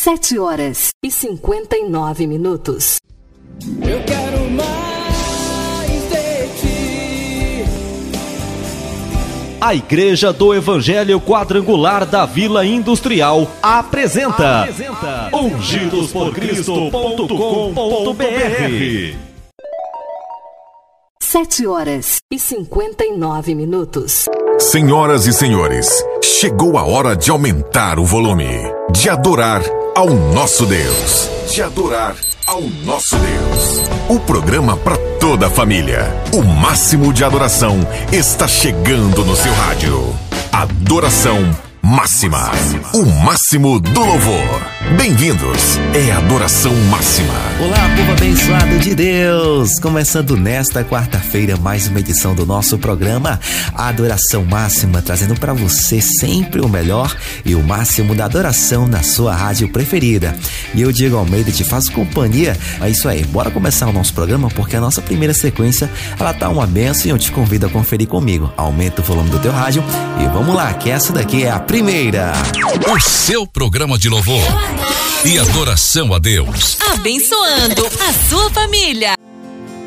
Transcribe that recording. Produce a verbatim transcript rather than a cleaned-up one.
Sete horas e cinquenta e nove minutos. Eu quero mais de ti. A Igreja do Evangelho Quadrangular da Vila Industrial apresenta, apresenta ungidos por cristo ponto com ponto b r. Sete horas e cinquenta e nove minutos. Senhoras e senhores, chegou a hora de aumentar o volume, de adorar ao nosso Deus, de adorar ao nosso Deus. O programa para toda a família, o máximo de adoração está chegando no seu rádio. Adoração Máxima, o máximo do louvor. Bem-vindos, é Adoração Máxima. Olá, povo abençoado de Deus! Começando nesta quarta-feira mais uma edição do nosso programa Adoração Máxima, trazendo para você sempre o melhor e o máximo da adoração na sua rádio preferida. E eu, Diego Almeida, te faço companhia. É isso aí, bora começar o nosso programa, porque a nossa primeira sequência, ela tá uma benção e eu te convido a conferir comigo. Aumenta o volume do teu rádio e vamos lá, que essa daqui é a primeira. O seu programa de louvor e adoração a Deus, abençoando a sua família.